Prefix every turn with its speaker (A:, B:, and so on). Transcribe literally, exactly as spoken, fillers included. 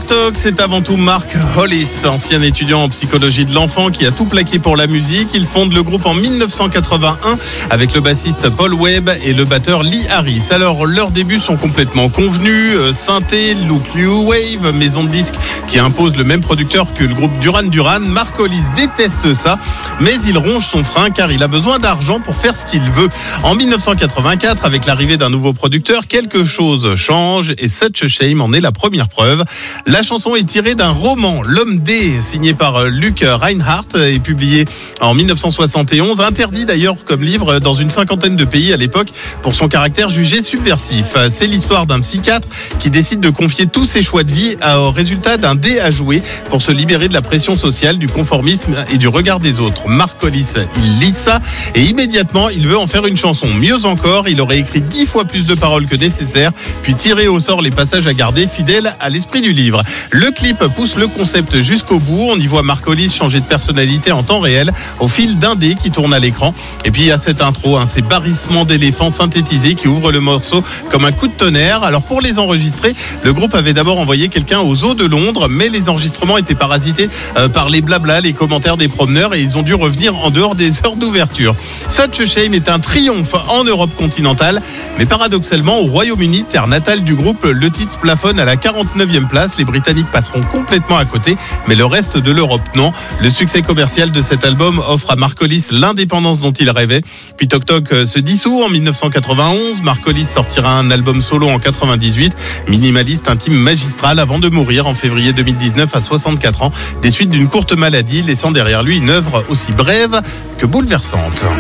A: Tok, c'est avant tout Mark Hollis, ancien étudiant en psychologie de l'enfant qui a tout plaqué pour la musique. Il fonde le groupe en dix-neuf cent quatre-vingt-un avec le bassiste Paul Webb et le batteur Lee Harris. Alors, leurs débuts sont complètement convenus. Euh, synthé, look new wave, maison de disques qui impose le même producteur que le groupe Duran Duran. Mark Hollis déteste ça, mais il ronge son frein car il a besoin d'argent pour faire ce qu'il veut. En dix-neuf cent quatre-vingt-quatre, avec l'arrivée d'un nouveau producteur, quelque chose change et Such a Shame en est la première preuve. La chanson est tirée d'un roman, L'Homme D, signé par Luc Reinhardt et publié en dix-neuf cent soixante et onze, interdit d'ailleurs comme livre dans une cinquantaine de pays à l'époque pour son caractère jugé subversif. C'est l'histoire d'un psychiatre qui décide de confier tous ses choix de vie au résultat d'un dé à jouer pour se libérer de la pression sociale, du conformisme et du regard des autres. Mark Hollis, il lit ça et immédiatement il veut en faire une chanson. Mieux encore, il aurait écrit dix fois plus de paroles que nécessaire, puis tiré au sort les passages à garder, fidèles à l'esprit du livre. Le clip pousse le concept jusqu'au bout. On y voit Mark Hollis changer de personnalité en temps réel au fil d'un dé qui tourne à l'écran. Et puis il y a cette intro, hein, ces barrissements d'éléphants synthétisés qui ouvrent le morceau comme un coup de tonnerre. Alors pour les enregistrer, le groupe avait d'abord envoyé quelqu'un aux eaux de Londres, mais les enregistrements étaient parasités euh, par les blablas, les commentaires des promeneurs et ils ont dû revenir en dehors des heures d'ouverture. Such a Shame est un triomphe en Europe continentale, mais paradoxalement au Royaume-Uni, terre natale du groupe, le titre plafonne à la quarante-neuvième place. Les Britanniques passeront complètement à côté, mais le reste de l'Europe non. Le succès commercial de cet album offre à Mark Hollis l'indépendance dont il rêvait. Puis Tok Tok se dissout en dix-neuf cent quatre-vingt-onze. Mark Hollis sortira un album solo en quatre-vingt-dix-huit, minimaliste, intime, magistral, avant de mourir en février deux mille dix-neuf à soixante-quatre ans, des suites d'une courte maladie, laissant derrière lui une œuvre aussi brève que bouleversante.